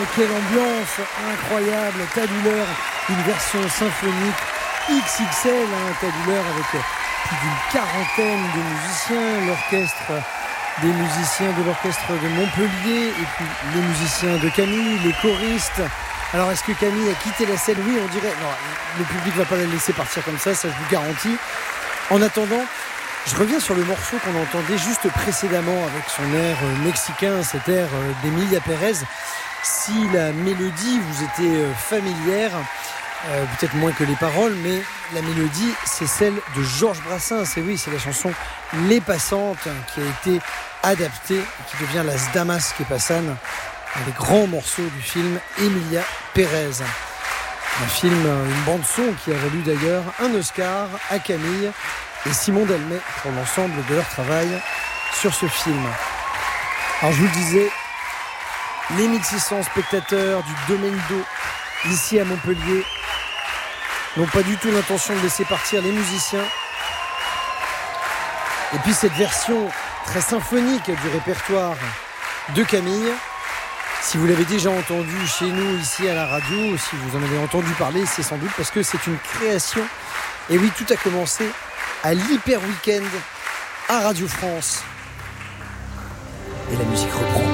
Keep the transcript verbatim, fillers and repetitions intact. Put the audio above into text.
quelle ambiance incroyable, Tabulaire, une version symphonique X X L, hein, Tabulaire avec plus d'une quarantaine de musiciens, l'orchestre des musiciens de l'orchestre de Montpellier et puis les musiciens de Camille, les choristes. Alors est-ce que Camille a quitté la scène? Oui, on dirait. Non, le public ne va pas la laisser partir comme ça, ça je vous garantis. En attendant, je reviens sur le morceau qu'on entendait juste précédemment avec son air mexicain, cet air d'Emilia Pérez. Si la mélodie vous était familière, euh, peut-être moins que les paroles, mais la mélodie, c'est celle de Georges Brassens. Et oui, c'est la chanson Les Passantes qui a été adaptée, qui devient Las Damas que Pasan, un des grands morceaux du film Emilia Pérez. Un film, une bande-son qui a valu d'ailleurs un Oscar à Camille et Simon Delmet pour l'ensemble de leur travail sur ce film. Alors je vous le disais, les mille six cents spectateurs du Domaine d'eau ici à Montpellier n'ont pas du tout l'intention de laisser partir les musiciens. Et puis cette version très symphonique du répertoire de Camille, si vous l'avez déjà entendu chez nous ici à la radio, si vous en avez entendu parler, c'est sans doute parce que c'est une création. Et oui, tout a commencé à l'Hyper Weekend à Radio France. Et la musique reprend.